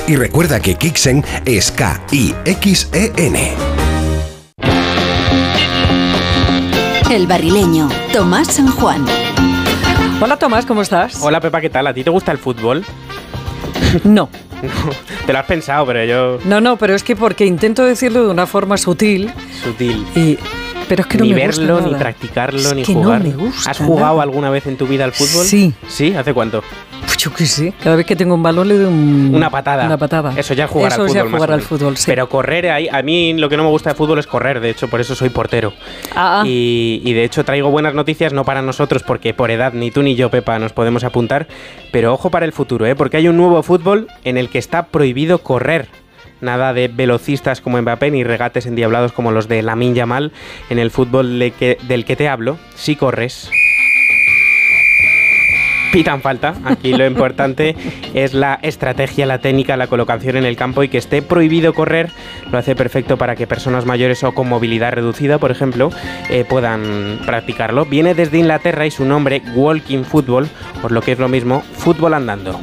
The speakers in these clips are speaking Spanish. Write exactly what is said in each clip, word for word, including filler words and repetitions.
Y recuerda que Kixen es K I X E N. El Barrileño, Tomás San Juan. Hola Tomás, ¿cómo estás? Hola Pepa, ¿qué tal? ¿A ti te gusta el fútbol? No. Te lo has pensado, pero yo... No, no, pero es que porque intento decirlo de una forma sutil. Sutil. Y... Pero es que no ni me gusta verlo, nada. ni practicarlo, es ni que jugar. No me gusta ¿Has jugado nada. alguna vez en tu vida al fútbol? Sí. ¿Sí? ¿Hace cuánto? Pues yo qué sé. Cada vez que tengo un balón le doy un... Una patada. Una patada. Eso ya es jugar Eso al ya fútbol. jugar más al fútbol, sí. Pero correr ahí, a mí lo que no me gusta de fútbol es correr, de hecho, por eso soy portero. Ah. Y, y de hecho traigo buenas noticias, no para nosotros, porque por edad ni tú ni yo, Pepa, nos podemos apuntar, pero ojo para el futuro, ¿eh? Porque hay un nuevo fútbol en el que está prohibido correr. Nada de velocistas como Mbappé ni regates endiablados como los de Lamine Yamal. En el fútbol de que, del que te hablo, si corres, pitan falta. Aquí lo importante es la estrategia, la técnica, la colocación en el campo, y que esté prohibido correr lo hace perfecto para que personas mayores o con movilidad reducida, por ejemplo, eh, puedan practicarlo. Viene desde Inglaterra y su nombre, Walking Football, por lo que es lo mismo, fútbol andando.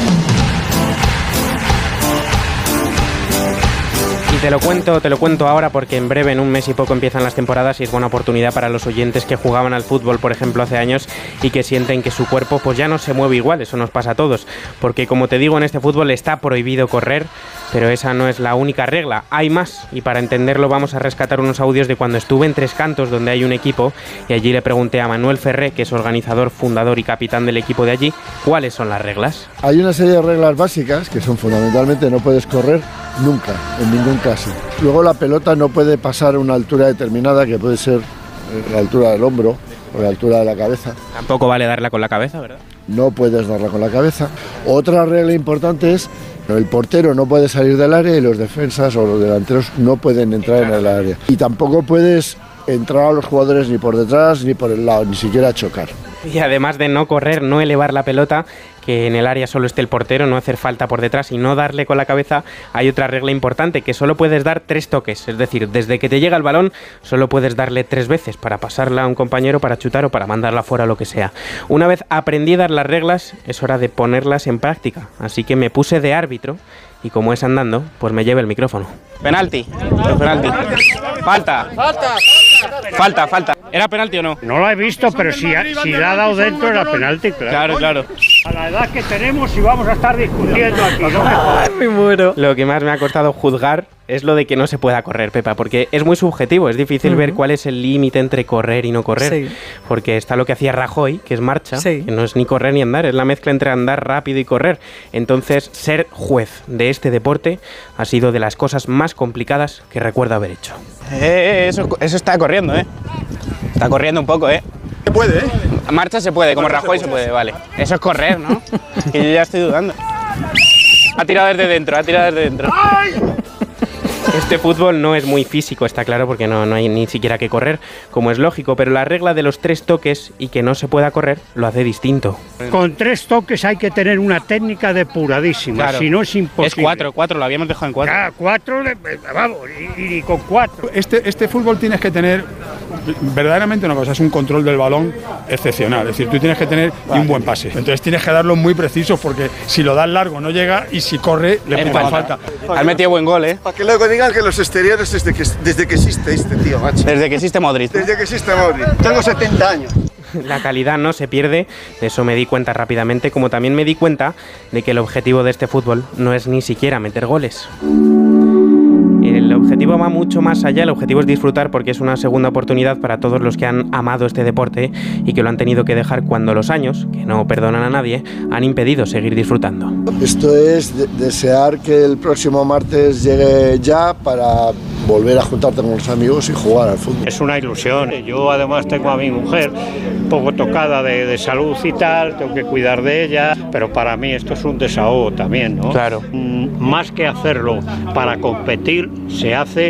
Te lo cuento, te lo cuento ahora porque en breve, en un mes y poco, empiezan las temporadas y es buena oportunidad para los oyentes que jugaban al fútbol, por ejemplo, hace años y que sienten que su cuerpo pues ya no se mueve igual. Eso nos pasa a todos, porque como te digo, en este fútbol está prohibido correr, pero esa no es la única regla, hay más, y para entenderlo vamos a rescatar unos audios de cuando estuve en Tres Cantos, donde hay un equipo, y allí le pregunté a Manuel Ferré, que es organizador, fundador y capitán del equipo de allí, cuáles son las reglas. Hay una serie de reglas básicas que son fundamentalmente: no puedes correr nunca, en ningún caso. Luego la pelota no puede pasar una altura determinada, que puede ser la altura del hombro o la altura de la cabeza. Tampoco vale darla con la cabeza, ¿verdad? No puedes darla con la cabeza. Otra regla importante es: el portero no puede salir del área y los defensas o los delanteros no pueden entrar en el área. Y tampoco puedes entrar a los jugadores ni por detrás ni por el lado, ni siquiera chocar. Y además de no correr, no elevar la pelota, que en el área solo esté el portero, no hacer falta por detrás y no darle con la cabeza, hay otra regla importante, que solo puedes dar tres toques, es decir, desde que te llega el balón solo puedes darle tres veces para pasarla a un compañero, para chutar o para mandarla fuera, lo que sea. Una vez aprendí a dar las reglas, es hora de ponerlas en práctica, así que me puse de árbitro y como es andando, pues me lleve el micrófono. Penalti, penalti, falta, falta, falta, falta. ¿Era penalti o no? No lo he visto, pero si, si la ha dado dentro era penalti, claro. Claro, claro. A la edad que tenemos y vamos a estar discutiendo aquí, no me jodas. Me muero. Lo que más me ha costado juzgar es lo de que no se pueda correr, Pepa, porque es muy subjetivo, es difícil uh-huh. ver cuál es el límite entre correr y no correr, sí. Porque está lo que hacía Rajoy, que es marcha, sí. que no es ni correr ni andar, es la mezcla entre andar rápido y correr. Entonces, ser juez de este deporte ha sido de las cosas más complicadas que recuerdo haber hecho. Eh, eso, eso está corriendo, ¿eh? Está corriendo un poco, ¿eh? Se puede, ¿eh? Marcha se puede, como Rajoy se puede. se puede, vale. Eso es correr, ¿no? Que yo ya estoy dudando. Ha tirado desde dentro, ha tirado desde dentro. ¡Ay! Este fútbol no es muy físico, está claro, porque no, no hay ni siquiera que correr, como es lógico, pero la regla de los tres toques y que no se pueda correr lo hace distinto. Con tres toques hay que tener una técnica depuradísima, Claro. Si no es imposible. Es cuatro, cuatro, lo habíamos dejado en cuatro. Ah, cuatro, vamos, y, y con cuatro. Este, este fútbol tienes que tener verdaderamente una cosa, es un control del balón excepcional, es decir, tú tienes que tener y un buen pase, entonces tienes que darlo muy preciso, porque si lo das largo no llega y si corre le pita falta. Has metido buen gol, ¿eh? Para que luego digan que los exteriores desde que, desde que existe este tío, macho. Desde que existe Modric. Desde que existe Modric. Tengo setenta años. La calidad no se pierde, de eso me di cuenta rápidamente, como también me di cuenta de que el objetivo de este fútbol no es ni siquiera meter goles. El objetivo va mucho más allá, el objetivo es disfrutar, porque es una segunda oportunidad para todos los que han amado este deporte y que lo han tenido que dejar cuando los años, que no perdonan a nadie, han impedido seguir disfrutando. Esto es de- desear que el próximo martes llegue ya para volver a juntarte con los amigos y jugar al fútbol. Es una ilusión. Yo además tengo a mi mujer un poco tocada de, de salud y tal, tengo que cuidar de ella, pero para mí esto es un desahogo también, ¿no? Claro. Mm, Más que hacerlo para competir, se hace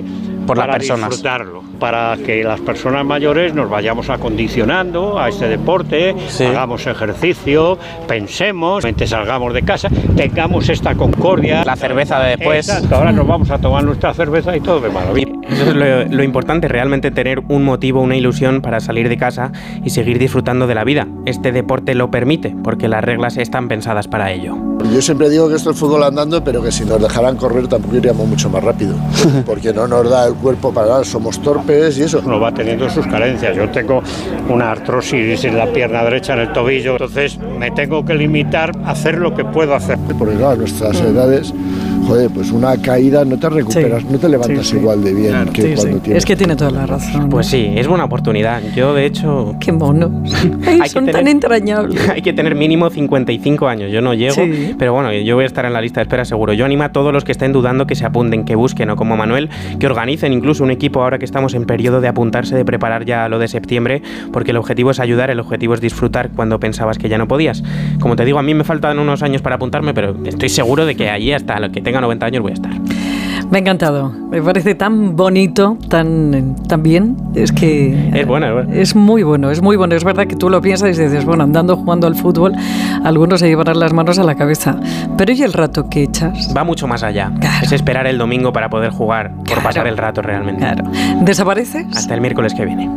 por las para personas. disfrutarlo, para que las personas mayores nos vayamos acondicionando a este deporte, sí. hagamos ejercicio, pensemos, salgamos de casa, tengamos esta concordia. La cerveza de después. Exacto, ahora nos vamos a tomar nuestra cerveza y todo de maravilla. Eso es lo, lo importante, realmente tener un motivo, una ilusión para salir de casa y seguir disfrutando de la vida. Este deporte lo permite, porque las reglas están pensadas para ello. Yo siempre digo que esto es fútbol andando, pero que si nos dejaran correr tampoco iríamos mucho más rápido, porque no nos da el cuerpo para nada, somos torpes y eso. Uno va teniendo sus carencias. Yo tengo una artrosis en la pierna derecha, en el tobillo, entonces me tengo que limitar a hacer lo que puedo hacer. Porque claro, a nuestras edades, joder, pues una caída no te recuperas, sí. no te levantas sí, sí. igual de bien claro. que sí, cuando sí. tienes. Es que tiene toda la razón. Pues sí, es buena oportunidad. Yo, de hecho... ¡Qué monos! Ay, son tener, tan entrañables. Hay que tener mínimo cincuenta y cinco años. Yo no llego, sí. pero bueno, yo voy a estar en la lista de espera seguro. Yo animo a todos los que estén dudando que se apunten, que busquen, o como Manuel, que organicen incluso un equipo ahora que estamos en periodo de apuntarse, de preparar ya lo de septiembre, porque el objetivo es ayudar, el objetivo es disfrutar cuando pensabas que ya no podías. Como te digo, a mí me faltan unos años para apuntarme, pero estoy seguro de que allí hasta lo que tenga noventa años voy a estar. Me ha encantado, me parece tan bonito, tan, tan bien, es que... Es bueno, es bueno. Es muy bueno, es muy bueno, es verdad que tú lo piensas y dices, bueno, andando jugando al fútbol, algunos se llevarán las manos a la cabeza, pero ¿y el rato que echas? Va mucho más allá, claro. Es esperar el domingo para poder jugar, por claro. pasar el rato realmente. Claro. ¿Desapareces? Hasta el miércoles que viene.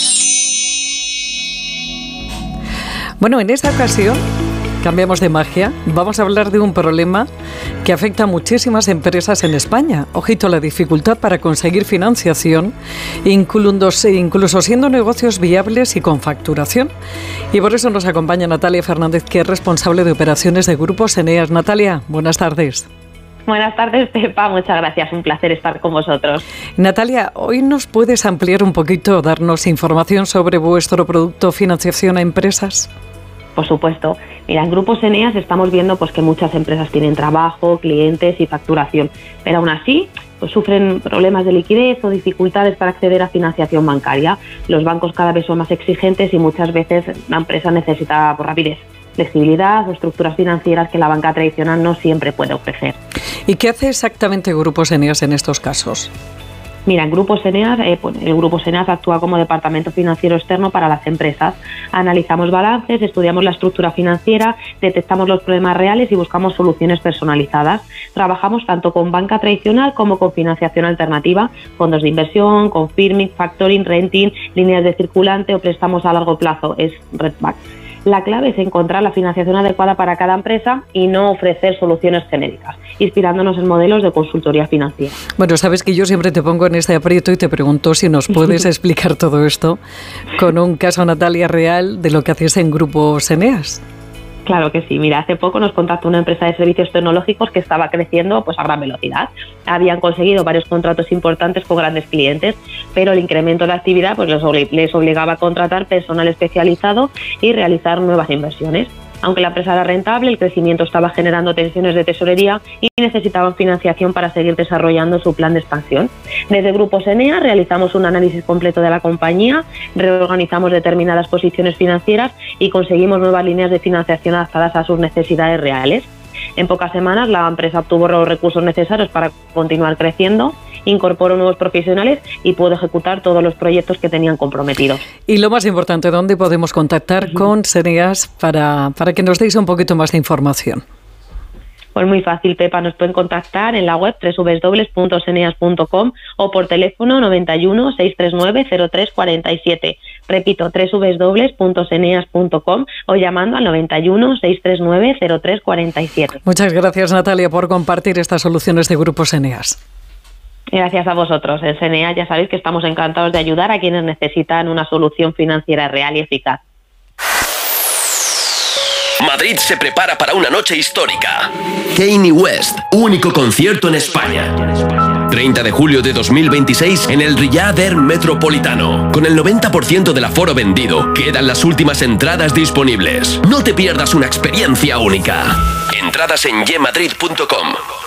Bueno, en esta ocasión... cambiamos de magia, vamos a hablar de un problema que afecta a muchísimas empresas en España. Ojito, la dificultad para conseguir financiación, incluso, incluso siendo negocios viables y con facturación. Y por eso nos acompaña Natalia Fernández, que es responsable de operaciones de Grupos Eneas. Natalia, buenas tardes. Buenas tardes, Pepa. Muchas gracias. Un placer estar con vosotros. Natalia, ¿hoy nos puedes ampliar un poquito, darnos información sobre vuestro producto financiación a empresas? Por supuesto. Mira, en Grupos Eneas estamos viendo pues que muchas empresas tienen trabajo, clientes y facturación, pero aún así pues sufren problemas de liquidez o dificultades para acceder a financiación bancaria. Los bancos cada vez son más exigentes y muchas veces la empresa necesita por rapidez, flexibilidad o estructuras financieras que la banca tradicional no siempre puede ofrecer. ¿Y qué hace exactamente Grupos Eneas en estos casos? Mira, en Grupos Eneas, eh, pues el Grupo Eneas actúa como departamento financiero externo para las empresas. Analizamos balances, estudiamos la estructura financiera, detectamos los problemas reales y buscamos soluciones personalizadas. Trabajamos tanto con banca tradicional como con financiación alternativa, fondos de inversión, con firming, factoring, renting, líneas de circulante o préstamos a largo plazo, es redback. La clave es encontrar la financiación adecuada para cada empresa y no ofrecer soluciones genéricas, inspirándonos en modelos de consultoría financiera. Bueno, sabes que yo siempre te pongo en este aprieto y te pregunto si nos puedes explicar todo esto con un caso, Natalia, real de lo que haces en Grupos Eneas. Claro que sí. Mira, hace poco nos contactó una empresa de servicios tecnológicos que estaba creciendo pues a gran velocidad. Habían conseguido varios contratos importantes con grandes clientes, pero el incremento de actividad pues les, obli- les obligaba a contratar personal especializado y realizar nuevas inversiones. Aunque la empresa era rentable, el crecimiento estaba generando tensiones de tesorería y necesitaban financiación para seguir desarrollando su plan de expansión. Desde Grupos Eneas realizamos un análisis completo de la compañía, reorganizamos determinadas posiciones financieras y conseguimos nuevas líneas de financiación adaptadas a sus necesidades reales. En pocas semanas la empresa obtuvo los recursos necesarios para continuar creciendo, incorporó nuevos profesionales y pudo ejecutar todos los proyectos que tenían comprometidos. Y lo más importante, ¿dónde podemos contactar uh-huh. con Eneas para, para que nos deis un poquito más de información? Pues muy fácil, Pepa, nos pueden contactar en la web doble u doble u doble u punto eneas punto com o por teléfono noventa y uno, seiscientos treinta y nueve, cero tres cuarenta y siete. Repito, doble u doble u doble u punto eneas punto com o llamando al noventa y uno, seiscientos treinta y nueve, cero tres cuarenta y siete. Muchas gracias, Natalia, por compartir estas soluciones de Grupos Eneas. Gracias a vosotros. En Eneas ya sabéis que estamos encantados de ayudar a quienes necesitan una solución financiera real y eficaz. Madrid se prepara para una noche histórica. Kanye West, único concierto en España. treinta de julio de dos mil veintiséis en el Riyadh Air Metropolitano. Con el noventa por ciento del aforo vendido, quedan las últimas entradas disponibles. No te pierdas una experiencia única. Entradas en ye madrid punto com.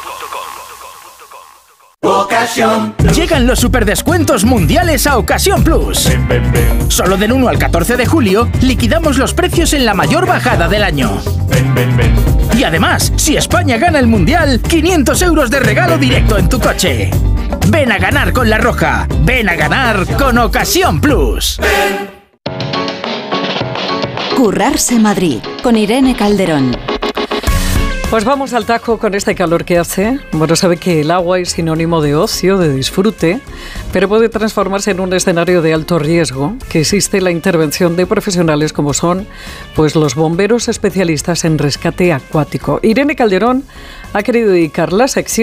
Ocasión. Llegan los superdescuentos mundiales a Ocasión Plus. Ven, ven, ven. Solo del uno al catorce de julio liquidamos los precios en la mayor bajada del año. Ven, ven, ven. Y además, si España gana el mundial, quinientos euros de regalo directo en tu coche. Ven a ganar con La Roja. Ven a ganar con Ocasión Plus. Currarse Madrid, con Irene Calderón. Pues vamos al tajo con este calor que hace. Bueno, sabe que el agua es sinónimo de ocio, de disfrute, pero puede transformarse en un escenario de alto riesgo, que existe la intervención de profesionales como son pues los bomberos especialistas en rescate acuático. Irene Calderón ha querido dedicar la sección